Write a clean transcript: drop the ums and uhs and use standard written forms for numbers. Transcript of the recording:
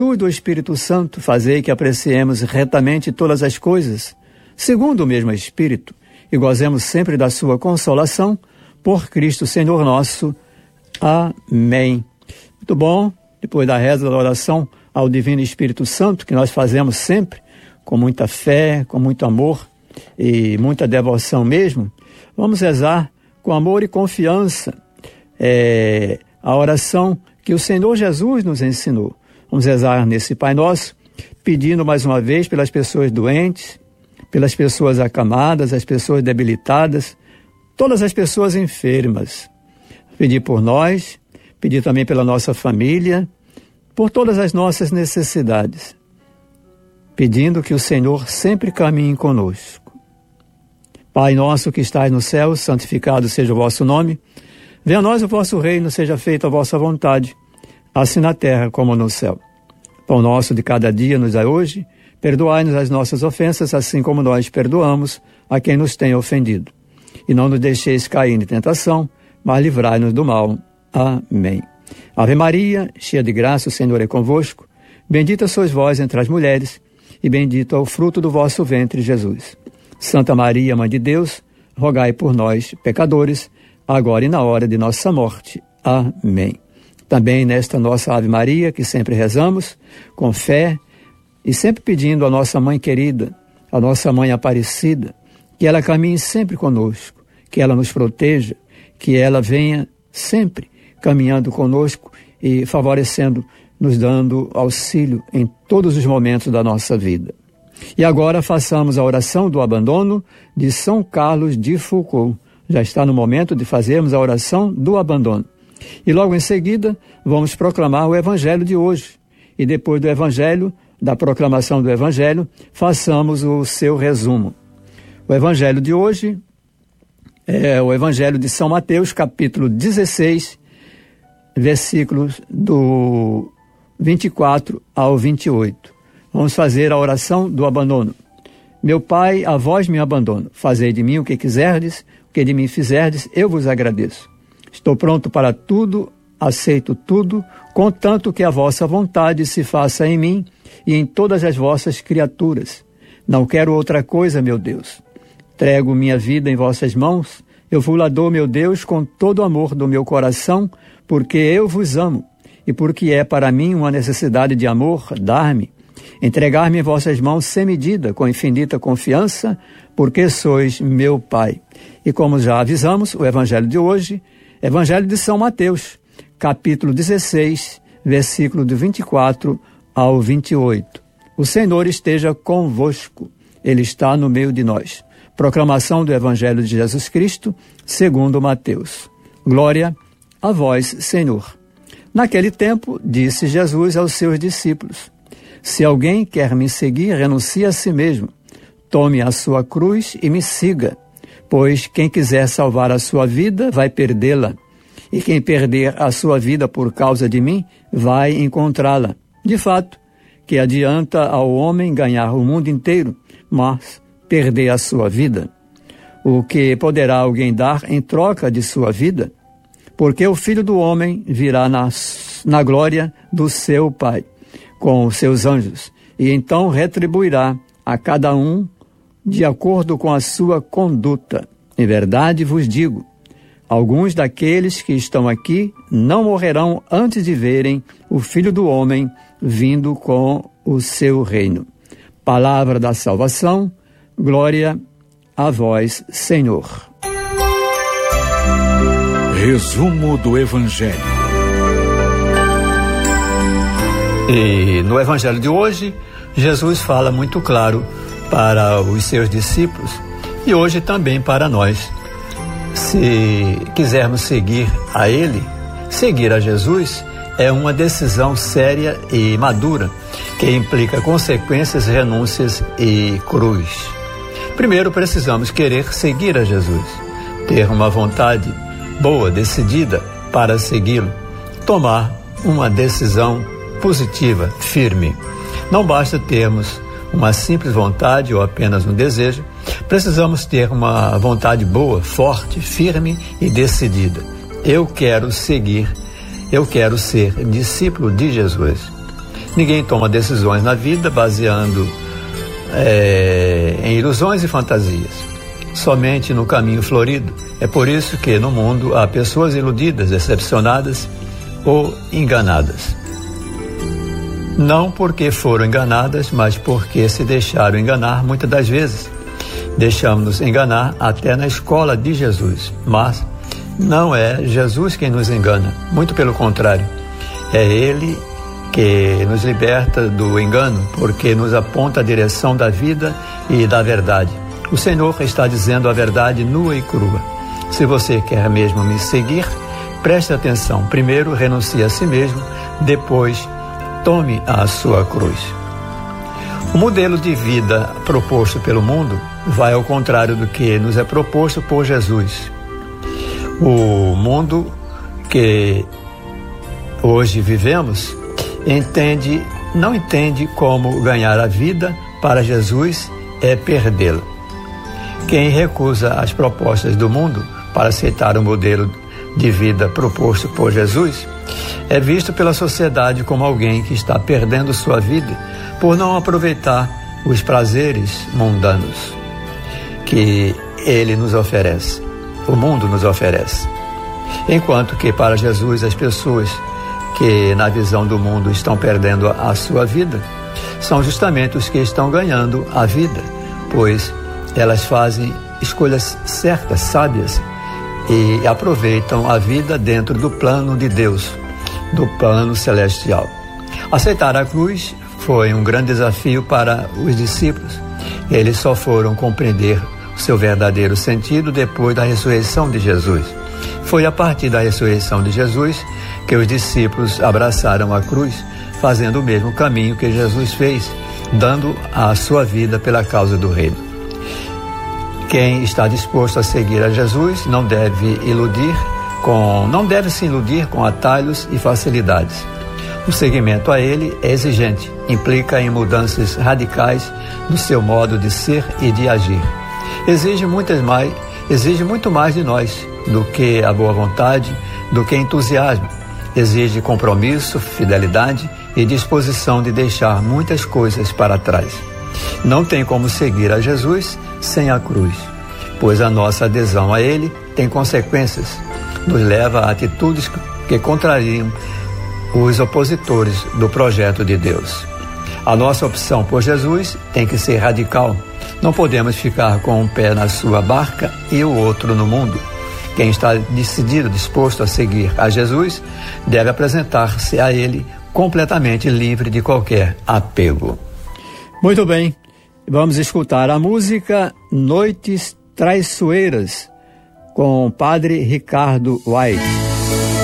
luz do Espírito Santo, fazei que apreciemos retamente todas as coisas, segundo o mesmo Espírito, e gozemos sempre da sua consolação, por Cristo Senhor nosso. Amém. Muito bom, depois da reza da oração ao Divino Espírito Santo, que nós fazemos sempre, com muita fé, com muito amor e muita devoção mesmo, vamos rezar com amor e confiança a oração que o Senhor Jesus nos ensinou. Vamos rezar nesse Pai Nosso, pedindo mais uma vez pelas pessoas doentes, pelas pessoas acamadas, as pessoas debilitadas, todas as pessoas enfermas. Pedir por nós, pedir também pela nossa família, por todas as nossas necessidades, pedindo que o Senhor sempre caminhe conosco. Pai nosso que estais no céu, santificado seja o vosso nome. Venha a nós o vosso reino, seja feita a vossa vontade, assim na terra como no céu. Pão nosso de cada dia nos dai hoje, perdoai-nos as nossas ofensas, assim como nós perdoamos a quem nos tem ofendido. E não nos deixeis cair em tentação, mas livrai-nos do mal. Amém. Ave Maria, cheia de graça, o Senhor é convosco. Bendita sois vós entre as mulheres, e bendito é o fruto do vosso ventre, Jesus. Santa Maria, Mãe de Deus, rogai por nós, pecadores, agora e na hora de nossa morte. Amém. Também nesta nossa Ave Maria, que sempre rezamos, com fé, e sempre pedindo à nossa Mãe querida, à nossa Mãe Aparecida, que ela caminhe sempre conosco, que ela nos proteja, que ela venha sempre caminhando conosco e favorecendo, nos dando auxílio em todos os momentos da nossa vida. E agora façamos a oração do abandono de São Carlos de Foucauld. Já está no momento de fazermos a oração do abandono. E logo em seguida vamos proclamar o Evangelho de hoje. E depois do Evangelho, da proclamação do Evangelho, façamos o seu resumo. O Evangelho de hoje é o Evangelho de São Mateus, capítulo 16, versículos do 24 ao 28. Vamos fazer a oração do abandono. Meu Pai, a vós me abandono. Fazei de mim o que quiserdes, o que de mim fizerdes, eu vos agradeço. Estou pronto para tudo, aceito tudo, contanto que a vossa vontade se faça em mim e em todas as vossas criaturas. Não quero outra coisa, meu Deus. Entrego minha vida em vossas mãos, eu vos dou, meu Deus, com todo o amor do meu coração, porque eu vos amo, e porque é para mim uma necessidade de amor dar-me, entregar-me em vossas mãos sem medida, com infinita confiança, porque sois meu Pai. E como já avisamos, o Evangelho de hoje, Evangelho de São Mateus, capítulo 16, versículo do 24 ao 28. O Senhor esteja convosco, Ele está no meio de nós. Proclamação do Evangelho de Jesus Cristo, segundo Mateus. Glória a vós, Senhor. Naquele tempo, disse Jesus aos seus discípulos: se alguém quer me seguir, renuncie a si mesmo. Tome a sua cruz e me siga. Pois quem quiser salvar a sua vida, vai perdê-la. E quem perder a sua vida por causa de mim, vai encontrá-la. De fato, que adianta ao homem ganhar o mundo inteiro, mas perder a sua vida? O que poderá alguém dar em troca de sua vida? Porque o Filho do Homem virá na glória do seu Pai, com os seus anjos, e então retribuirá a cada um de acordo com a sua conduta. Em verdade vos digo, alguns daqueles que estão aqui não morrerão antes de verem o Filho do Homem vindo com o seu reino. Palavra da salvação, glória a vós, Senhor. Resumo do Evangelho. E no Evangelho de hoje, Jesus fala muito claro para os seus discípulos e hoje também para nós. Se quisermos seguir a Ele, seguir a Jesus é uma decisão séria e madura que implica consequências, renúncias e cruz. Primeiro precisamos querer seguir a Jesus, ter uma vontade boa, decidida para segui-lo, tomar uma decisão positiva, firme. Não basta termos uma simples vontade ou apenas um desejo, precisamos ter uma vontade boa, forte, firme e decidida. Eu quero seguir, eu quero ser discípulo de Jesus. Ninguém toma decisões na vida baseando em ilusões e fantasias, somente no caminho florido. É por isso que no mundo há pessoas iludidas, decepcionadas ou enganadas. Não porque foram enganadas, mas porque se deixaram enganar muitas das vezes. Deixamos-nos enganar até na escola de Jesus, mas não é Jesus quem nos engana, muito pelo contrário. É Ele que nos liberta do engano, porque nos aponta a direção da vida e da verdade. O Senhor está dizendo a verdade nua e crua. Se você quer mesmo me seguir, preste atenção. Primeiro renuncie a si mesmo, depois tome a sua cruz. O modelo de vida proposto pelo mundo vai ao contrário do que nos é proposto por Jesus. O mundo que hoje vivemos não entende como ganhar a vida para Jesus é perdê-la. Quem recusa as propostas do mundo para aceitar o modelo de vida proposto por Jesus é visto pela sociedade como alguém que está perdendo sua vida por não aproveitar os prazeres mundanos que ele nos oferece, o mundo nos oferece. Enquanto que para Jesus as pessoas que na visão do mundo estão perdendo a sua vida são justamente os que estão ganhando a vida, pois elas fazem escolhas certas, sábias, e aproveitam a vida dentro do plano de Deus, do plano celestial. Aceitar a cruz foi um grande desafio para os discípulos. Eles só foram compreender o seu verdadeiro sentido depois da ressurreição de Jesus. Foi a partir da ressurreição de Jesus que os discípulos abraçaram a cruz, fazendo o mesmo caminho que Jesus fez, dando a sua vida pela causa do reino. Quem está disposto a seguir a Jesus não deve se iludir com atalhos e facilidades. O seguimento a Ele é exigente, implica em mudanças radicais no seu modo de ser e de agir. Exige muito mais de nós do que a boa vontade, do que entusiasmo. Exige compromisso, fidelidade e disposição de deixar muitas coisas para trás. Não tem como seguir a Jesus sem a cruz, pois a nossa adesão a Ele tem consequências, nos leva a atitudes que contrariam os opositores do projeto de Deus. A nossa opção por Jesus tem que ser radical. Não podemos ficar com um pé na sua barca e o outro no mundo. Quem está decidido, disposto a seguir a Jesus, deve apresentar-se a Ele completamente livre de qualquer apego. Muito bem, vamos escutar a música Noites Traiçoeiras, com o Padre Ricardo White.